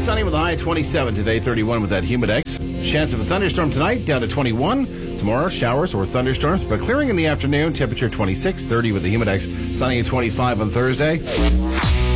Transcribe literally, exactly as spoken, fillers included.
sunny with a high of twenty-seven today, thirty-one with that Humidex. Chance of a thunderstorm tonight, down to twenty-one. Tomorrow, showers or thunderstorms, but clearing in the afternoon. Temperature twenty-six, thirty with the Humidex. Sunny at twenty-five on Thursday.